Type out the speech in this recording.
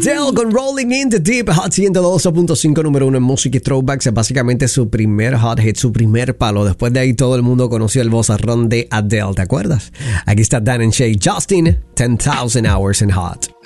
Adele con Rolling in the Deep, Hot 102.5, número 1 en música y throwbacks. Es básicamente su primer hot hit, su primer palo. Después de ahí todo el mundo conoció el vozarrón de Adele, ¿te acuerdas? Aquí está Dan and Shay, Justin, 10,000 Hours in Hot.